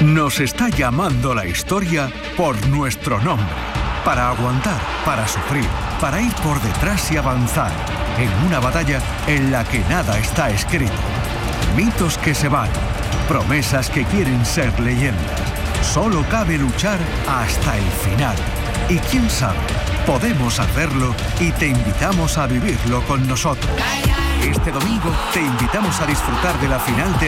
Nos está llamando la historia por nuestro nombre. Para aguantar, para sufrir, para ir por detrás y avanzar. En una batalla en la que nada está escrito. Mitos que se van, promesas que quieren ser leyendas. Solo cabe luchar hasta el final. Y quién sabe, podemos hacerlo y te invitamos a vivirlo con nosotros. Este domingo te invitamos a disfrutar de la final de